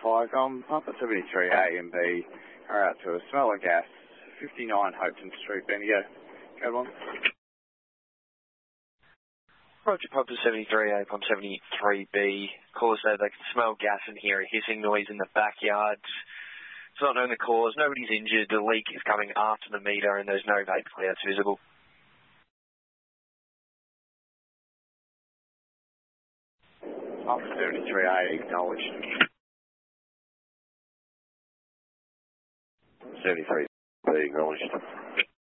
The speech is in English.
5, pump at 73A and B, are out to a smell of gas, 59 Hopetoun Street, Bendigo. Go on. Roger, pump to 73A, pump 73B. Callers say they can smell gas and hear a hissing noise in the backyard. It's not known the cause, nobody's injured, the leak is coming after the meter and there's no vape clouds visible. Pump 73A, acknowledged. 73B, acknowledged.